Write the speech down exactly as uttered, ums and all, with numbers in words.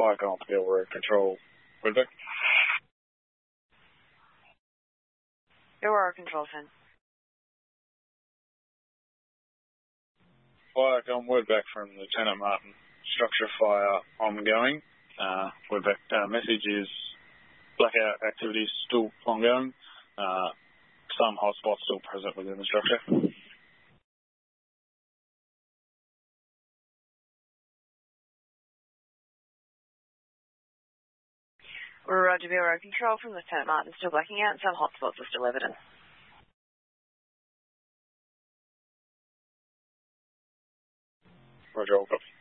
Fire Column Peel Road Control, Woodbeck. Aurora Control ten. Fire Column Woodbeck from Lieutenant Martin. Structure fire ongoing. Uh, Woodbeck uh, message is blackout activities still ongoing. Uh, some hotspots still present within the structure. Roger, Bureau Control from Lieutenant Martin, still blacking out, and some hotspots are still evident. Roger, all copy.